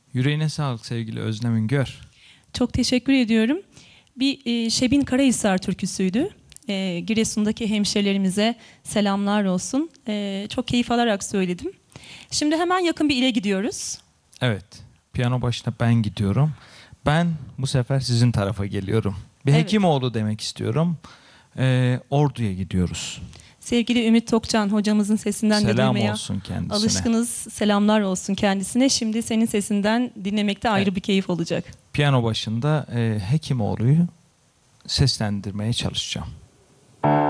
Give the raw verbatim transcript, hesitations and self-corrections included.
Yüreğine sağlık sevgili Özlem Üngör. Çok teşekkür ediyorum. Bir e, Şebin Karahisar türküsüydü. E, Giresun'daki hemşerilerimize selamlar olsun. E, çok keyif alarak söyledim. Şimdi hemen yakın bir ile gidiyoruz. Evet, piyano başına ben gidiyorum. Ben bu sefer sizin tarafa geliyorum. Bir Evet. Hekimoğlu demek istiyorum. Ee, Ordu'ya gidiyoruz. Sevgili Ümit Tokcan hocamızın sesinden de Selam duymaya olsun kendisine. alışkınız. Selamlar olsun kendisine. Şimdi senin sesinden dinlemekte ayrı Evet. bir keyif olacak. Piyano başında e, Hekimoğlu'yu seslendirmeye çalışacağım.